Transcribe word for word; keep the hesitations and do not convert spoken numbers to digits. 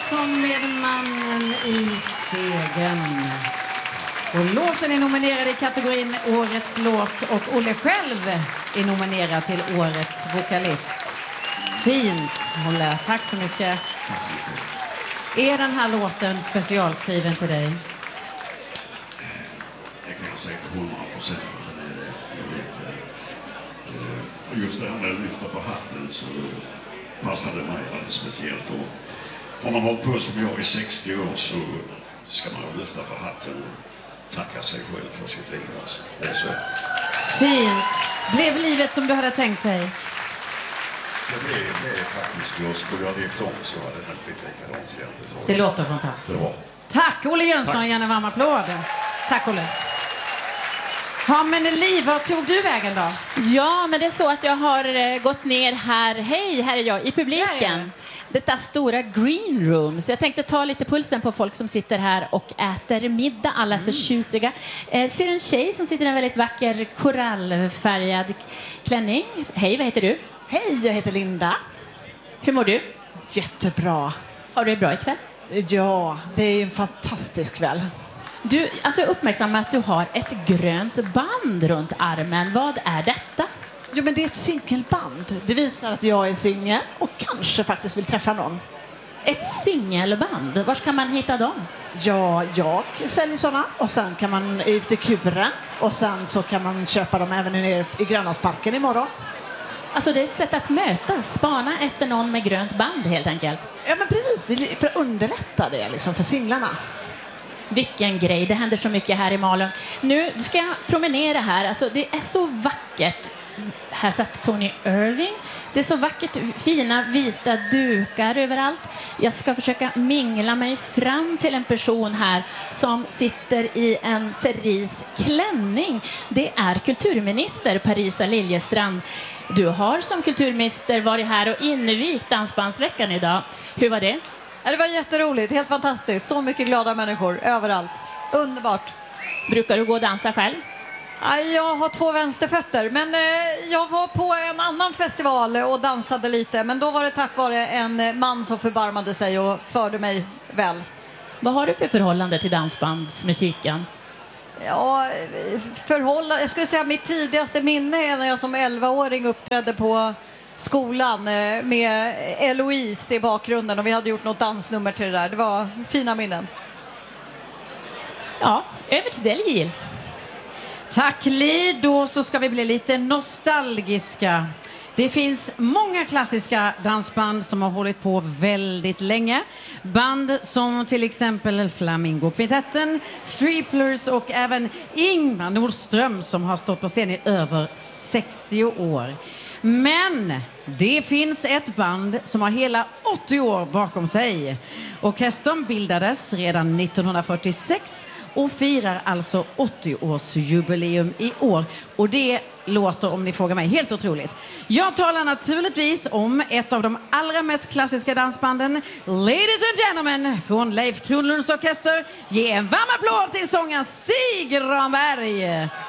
Jönsson med Mannen i spegeln. Och låten är nominerad i kategorin Årets låt och Olle själv är nominerad till Årets vokalist. Fint, Olle. Tack så mycket. Är den här låten specialskriven till dig? Jag kan säga hundra procent att den är det. Jag vet. Och just det här med att lyfta på hatten så passar det mig alldeles speciellt. Och har man hållit på som jag i sextio år så ska man lyfta på hatten och tacka sig själv för sitt liv. Alltså. Det är så. Fint. Blev livet som du hade tänkt dig? Det blev, det blev faktiskt. Jag skulle ha levt om så hade det blivit likadant igen. Det låter fantastiskt. Det var. Tack Olle Jönsson, Tack. gärna varm applåd. Tack Olle. Ja, men Liv, vad tog du vägen då? Ja, men det är så att jag har eh, gått ner här. Hej, här är jag i publiken. Detta stora green room. Så jag tänkte ta lite pulsen på folk som sitter här och äter middag. Alla är så tjusiga. Eh, ser en tjej som sitter i en väldigt vacker korallfärgad klänning. Hej, vad heter du? Hej, jag heter Linda. Hur mår du? Jättebra. Har du det bra ikväll? Ja, det är en fantastisk kväll. Du, alltså jag uppmärksammar att du har ett grönt band runt armen. Vad är detta? Jo, men det är ett singelband. Det visar att jag är singel och kanske faktiskt vill träffa någon. Ett singelband? Var kan man hitta dem? Ja, jag säljer såna och sen kan man ut i kuren och sen så kan man köpa dem även nere i Grönlandsparken imorgon. Alltså det är ett sätt att mötas, spana efter någon med grönt band helt enkelt. Ja, men precis. Det är för att underlätta det liksom för singlarna. Vilken grej, det händer så mycket här i Malung. Nu ska jag promenera här, alltså det är så vackert. Här satt Tony Irving. Det är så vackert, fina vita dukar överallt. Jag ska försöka mingla mig fram till en person här som sitter i en cerise klänning. Det är kulturminister Parisa Liljestrand. Du har som kulturminister varit här och invigt Dansbandsveckan idag. Hur var det? Det var jätteroligt, helt fantastiskt. Så mycket glada människor överallt. Underbart. Brukar du gå och dansa själv? Jag har två vänsterfötter, men jag var på en annan festival och dansade lite. Men då var det tack vare en man som förbarmade sig och förde mig väl. Vad har du för förhållande till dansbandsmusiken? Ja, förhållande, jag skulle säga mitt tidigaste minne är när jag som elvaåring uppträdde på skolan med Eloise i bakgrunden och vi hade gjort något dansnummer till det där. Det var fina minnen. Ja, över till dig, Jill. Tack Li, då så ska vi bli lite nostalgiska. Det finns många klassiska dansband som har hållit på väldigt länge. Band som till exempel Flamingo-kvintetten, Striplers och även Ingmar Nordström som har stått på scen i över sextio år. Men det finns ett band som har hela åttio år bakom sig. Orkestern bildades redan nittonhundrafyrtiosex och firar alltså åttio-årsjubileum i år. Och det låter, om ni frågar mig, helt otroligt. Jag talar naturligtvis om ett av de allra mest klassiska dansbanden. Ladies and gentlemen, från Leif Kronlunds orkester. Ge en varm applåd till sångaren Stig Ramberg.